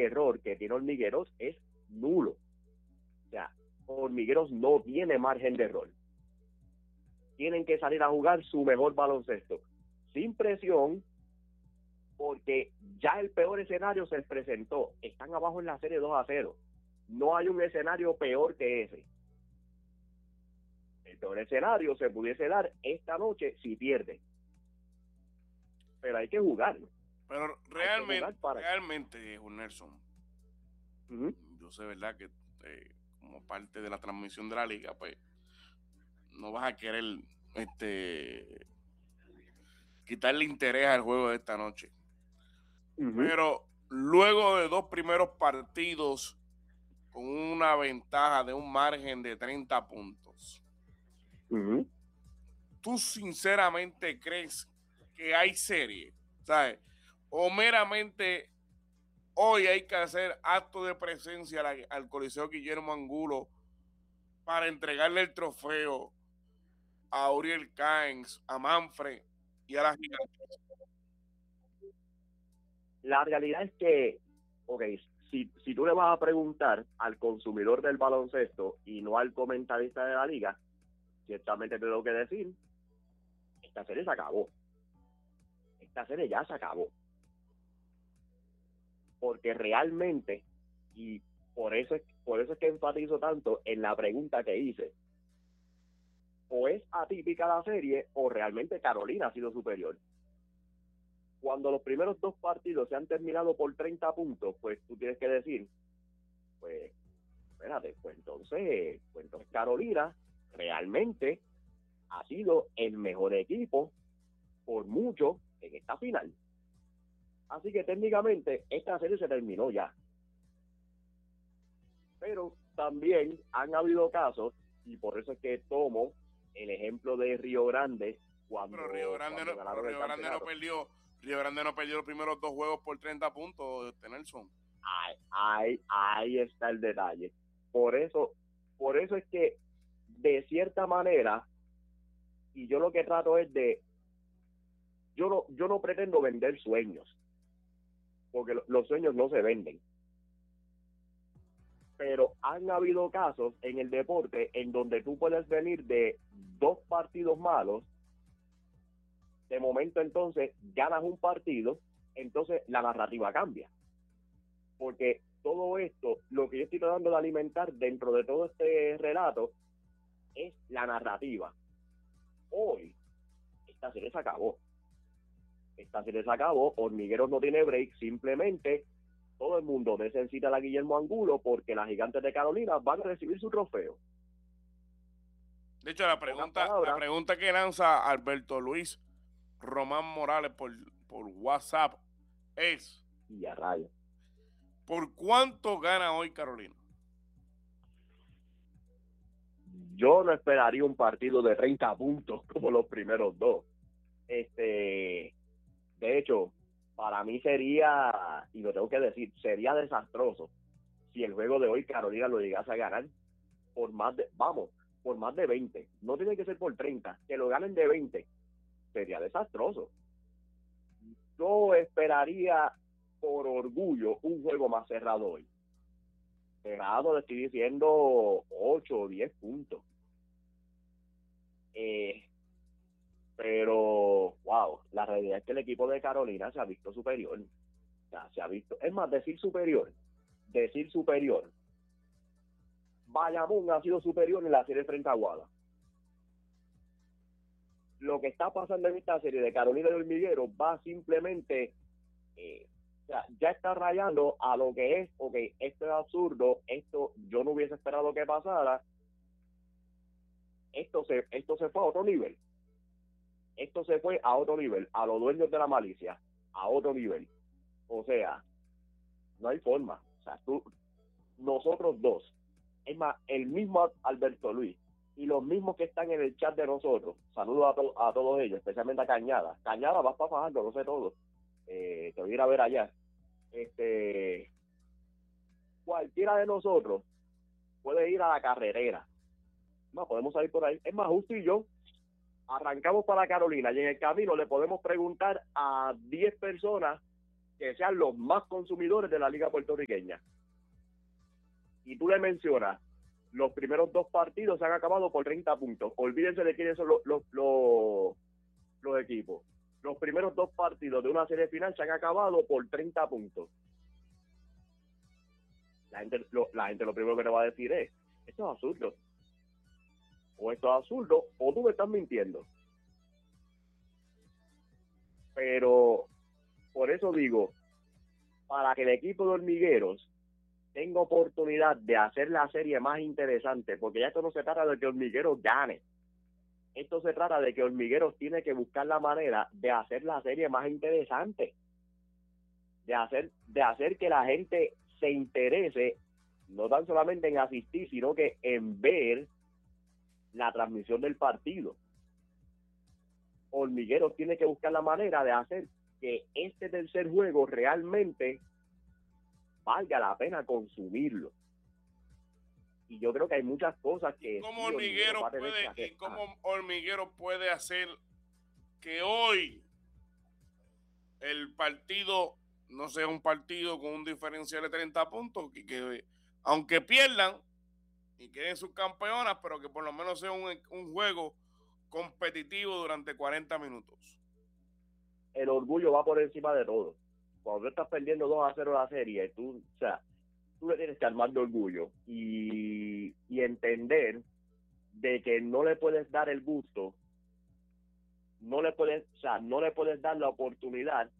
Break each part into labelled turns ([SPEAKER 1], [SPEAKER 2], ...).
[SPEAKER 1] error que tiene Hormigueros es nulo. O sea, Hormigueros no tiene margen de error. Tienen que salir a jugar su mejor baloncesto, sin presión, porque ya el peor escenario se les presentó. Están abajo en la serie 2-0. No hay un escenario peor que ese. El peor escenario se pudiese dar esta noche si pierde. Pero hay que jugar.
[SPEAKER 2] Pero realmente, Nelson, yo sé, ¿verdad?, que como parte de la transmisión de la liga, pues no vas a querer quitarle interés al juego de esta noche. Pero luego de 2 primeros partidos con una ventaja de un margen de 30 puntos, ¿tú sinceramente crees que hay serie? ¿Sabes? O meramente hoy hay que hacer acto de presencia al Coliseo Guillermo Angulo para entregarle el trofeo a Uriel Caens, a Manfred y a las Gigantes.
[SPEAKER 1] La realidad es que, ok, si tú le vas a preguntar al consumidor del baloncesto y no al comentarista de la liga, ciertamente tengo que decir, esta serie se acabó. Esta serie ya se acabó. Porque realmente, y por eso es que enfatizo tanto en la pregunta que hice, o es atípica la serie o realmente Carolina ha sido superior. Cuando los primeros 2 partidos se han terminado por 30 puntos, pues tú tienes que decir, pues, espérate, pues entonces Carolina realmente ha sido el mejor equipo por mucho en esta final. Así que técnicamente esta serie se terminó ya. Pero también han habido casos, y por eso es que tomo el ejemplo de Río Grande
[SPEAKER 2] Pero Río Grande no perdió los primeros 2 juegos por 30 puntos, Nelson.
[SPEAKER 1] Ahí está el detalle. Por eso es que, de cierta manera, y yo lo que trato es yo no pretendo vender sueños, porque los sueños no se venden. Pero han habido casos en el deporte en donde tú puedes venir de 2 partidos malos, de momento entonces ganas un partido, entonces la narrativa cambia. Porque todo esto, lo que yo estoy tratando de alimentar dentro de todo este relato, es la narrativa. Hoy, esta serie se acabó. Hormigueros no tiene break, simplemente todo el mundo necesita a Guillermo Angulo porque las Gigantes de Carolina van a recibir su trofeo.
[SPEAKER 2] De hecho, la pregunta que lanza Alberto Luis Román Morales por WhatsApp es:
[SPEAKER 1] y a rayos,
[SPEAKER 2] ¿por cuánto gana hoy Carolina?
[SPEAKER 1] Yo no esperaría un partido de 30 puntos como los primeros 2. De hecho, para mí sería, y lo tengo que decir, sería desastroso si el juego de hoy Carolina lo llegase a ganar por más de 20. No tiene que ser por 30, que lo ganen de 20. Sería desastroso. Yo esperaría, por orgullo, un juego más cerrado hoy. Cerrado, le estoy diciendo 8 o 10 puntos. Pero, wow, la realidad es que el equipo de Carolina se ha visto superior. O sea, se ha visto, es más, decir superior. Bayamón ha sido superior en la serie frente a Aguada. Lo que está pasando en esta serie de Carolina y Hormiguero va simplemente, o sea, ya está rayando a lo que es, ok, esto es absurdo, esto yo no hubiese esperado que pasara, esto se fue a otro nivel. Esto se fue a otro nivel, a los dueños de la malicia, a otro nivel. O sea, no hay forma. O sea, nosotros dos, es más, el mismo Alberto Luis y los mismos que están en el chat de nosotros, saludos a todos ellos, especialmente a Cañada. Cañada, vas para Fajardo, lo sé todo. Te voy a ir a ver allá. Cualquiera de nosotros puede ir a la carretera. No, podemos salir por ahí. Es más, justo y yo arrancamos para Carolina y en el camino le podemos preguntar a 10 personas que sean los más consumidores de la liga puertorriqueña. Y tú le mencionas, los primeros 2 partidos se han acabado por 30 puntos. Olvídense de quiénes son los equipos. Los primeros 2 partidos de una serie final se han acabado por 30 puntos. La gente lo primero que te va a decir es, esto es absurdo. O esto es absurdo, o tú me estás mintiendo. Pero, por eso digo, para que el equipo de Hormigueros tenga oportunidad de hacer la serie más interesante, porque ya esto no se trata de que Hormigueros gane. Esto se trata de que Hormigueros tiene que buscar la manera de hacer la serie más interesante. De hacer que la gente se interese, no tan solamente en asistir, sino que en ver la transmisión del partido. Hormigueros tiene que buscar la manera de hacer que este tercer juego realmente valga la pena consumirlo. Y yo creo que hay muchas cosas que
[SPEAKER 2] ¿Cómo Hormiguero puede hacer que hoy el partido no sea un partido con un diferencial de 30 puntos, que aunque pierdan y queden subcampeonas, pero que por lo menos sea un juego competitivo durante 40 minutos?
[SPEAKER 1] El orgullo va por encima de todo. Cuando tú estás perdiendo 2-0 la serie, tú le tienes que armar de orgullo y entender de que no le puedes dar el gusto, no le puedes dar la oportunidad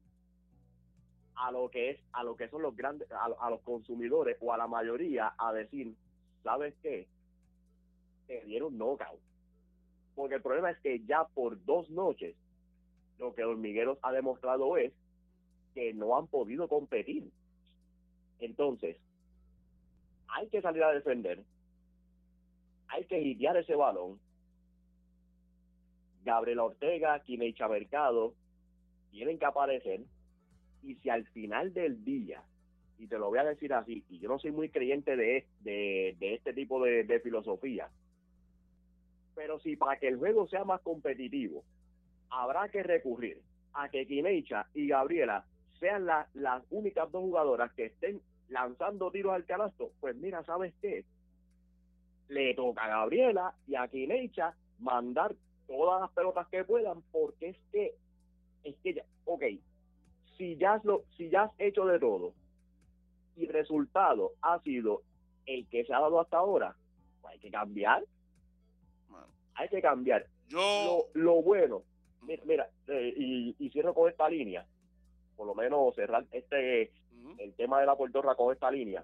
[SPEAKER 1] a lo que son los grandes, a los consumidores o a la mayoría a decir, ¿sabes qué? Te dieron knockout. Porque el problema es que ya por 2 noches lo que Hormigueros ha demostrado es que no han podido competir. Entonces, hay que salir a defender, hay que hitear ese balón. Gabriela Ortega, Kinecha Mercado tienen que aparecer, y si al final del día, y te lo voy a decir así, y yo no soy muy creyente de este tipo de filosofía, pero si para que el juego sea más competitivo, habrá que recurrir a que Kinecha y Gabriela sean las únicas 2 jugadoras que estén lanzando tiros al canasto, pues mira, ¿sabes qué? Le toca a Gabriela y a Kinecha mandar todas las pelotas que puedan, porque es que ya, ok, si ya has hecho de todo y el resultado ha sido el que se ha dado hasta ahora, pues hay que cambiar. Hay que cambiar. Lo bueno, mira, y cierro con esta línea, por lo menos cerrar el tema de la Puertorra con esta línea.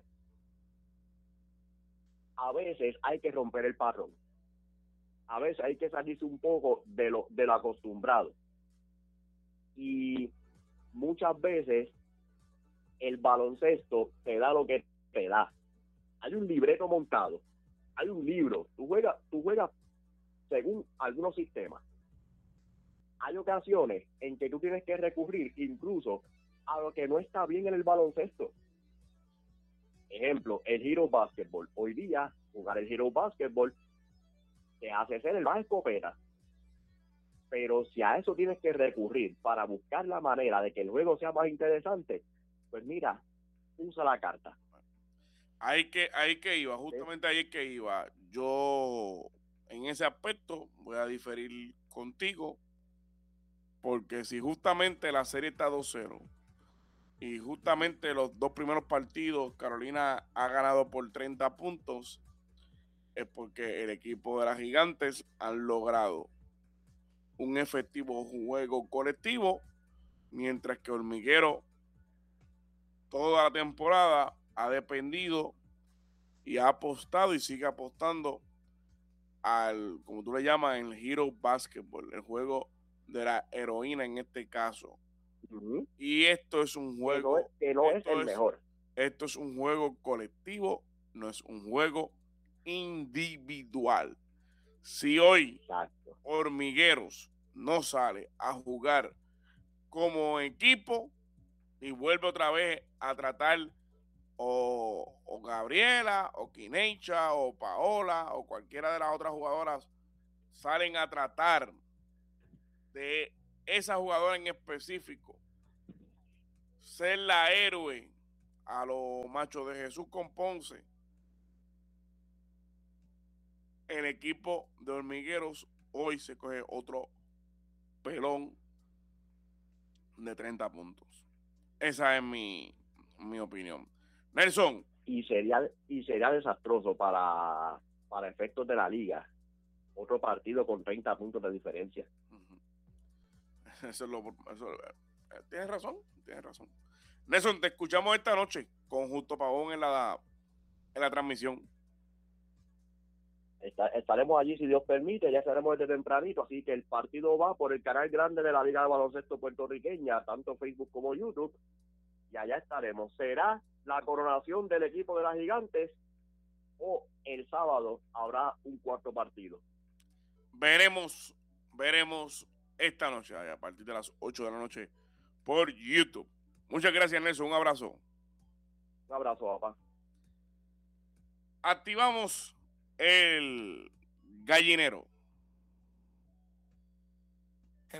[SPEAKER 1] A veces hay que romper el patrón. A veces hay que salirse un poco de lo acostumbrado. Y muchas veces el baloncesto te da lo que te da. Hay un libreto montado, hay un libro, tú juegas según algunos sistemas. Hay ocasiones en que tú tienes que recurrir incluso a lo que no está bien en el baloncesto. Ejemplo, el Hero Basketball. Hoy día, jugar el Hero Basketball te hace ser el más escopeta. Pero si a eso tienes que recurrir para buscar la manera de que el juego sea más interesante, pues mira, usa la carta.
[SPEAKER 2] Ahí que iba, justamente ahí que iba. Yo, en ese aspecto, voy a diferir contigo, porque si justamente la serie está 2-0 y justamente los 2 primeros partidos Carolina ha ganado por 30 puntos, es porque el equipo de las Gigantes han logrado un efectivo juego colectivo, mientras que Hormiguero toda la temporada ha dependido y ha apostado y sigue apostando al, como tú le llamas, el Hero Basketball, el juego de la heroína en este caso. Y esto es un juego
[SPEAKER 1] que no es el mejor.
[SPEAKER 2] Esto es un juego colectivo, no es un juego individual. Si hoy Hormigueros no sale a jugar como equipo y vuelve otra vez a tratar o Gabriela o Kinecha o Paola o cualquiera de las otras jugadoras salen a tratar de esa jugadora en específico ser la héroe a los machos de Jesús con Ponce, el equipo de Hormigueros hoy se coge otro pelón de 30 puntos. Esa es mi opinión. Nelson.
[SPEAKER 1] Y sería desastroso para efectos de la liga. Otro partido con 30 puntos de diferencia.
[SPEAKER 2] Tienes razón. Nelson, te escuchamos esta noche con Justo Pavón en la transmisión.
[SPEAKER 1] Estaremos allí si Dios permite, ya estaremos desde tempranito, así que el partido va por el canal grande de la Liga de Baloncesto Puertorriqueña, tanto Facebook como YouTube, y allá estaremos. ¿Será la coronación del equipo de las Gigantes o el sábado habrá un cuarto partido?
[SPEAKER 2] Veremos esta noche, a partir de las 8 de la noche, por YouTube. Muchas gracias, Nelson. Un abrazo.
[SPEAKER 1] Un abrazo, papá.
[SPEAKER 2] Activamos el gallinero.